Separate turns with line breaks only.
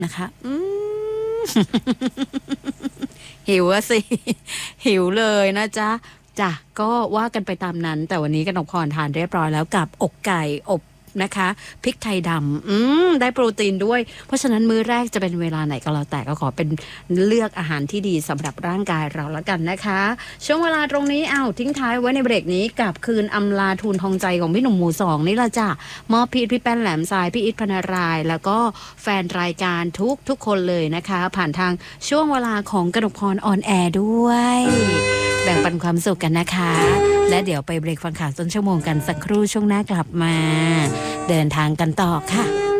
นะคะหิวอะสิหิวเลยนะจ๊ะจ้ะก็ว่ากันไปตามนั้นแต่วันนี้กนกพรทานเรียบร้อยแล้วกับอกไก่อบนะคะพริกไทยดำได้โปรตีนด้วยเพราะฉะนั้นมื้อแรกจะเป็นเวลาไหนก็แล้วแต่ก็ขอเป็นเลือกอาหารที่ดีสำหรับร่างกายเราแล้วกันนะคะช่วงเวลาตรงนี้ทิ้งท้ายไว้ในเบรกนี้กับคืนอำลาทูลทองใจของพี่หนุ่มหมู่สองนี่ละจ้ะมอบพี่แป้นแหลมทรายพี่อิทพนารายแล้วก็แฟนรายการทุกคนเลยนะคะผ่านทางช่วงเวลาของกนกพรออนแอร์ด้วยแบ่งปันความสุขกันนะคะและเดี๋ยวไปเบรกฟังข่าวต้นชั่วโมงกันสักครู่ช่วงหน้ากลับมาเดินทางกันต่อค่ะ